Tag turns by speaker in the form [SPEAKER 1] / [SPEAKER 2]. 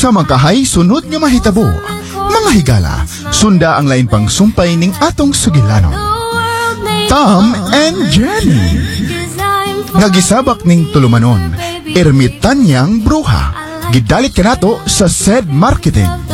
[SPEAKER 1] Sa mangkahay sunod nga mahitabo, mga higala, sunda ang lain pang sumpay ning atong sugilanon. Tom and Jenny. Nagisabak ning tulumanon, ermitanyang bruha. Gidalit kanato sa said marketing.